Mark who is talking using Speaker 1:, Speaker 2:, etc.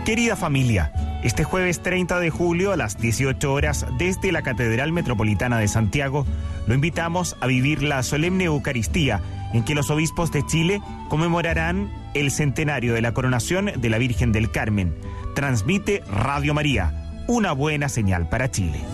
Speaker 1: Querida familia, este jueves 30 de julio a las 18 horas desde la Catedral Metropolitana de Santiago, lo invitamos a vivir la solemne Eucaristía en que los obispos de Chile conmemorarán el centenario de la coronación de la Virgen del Carmen. Transmite Radio María, una buena señal para Chile.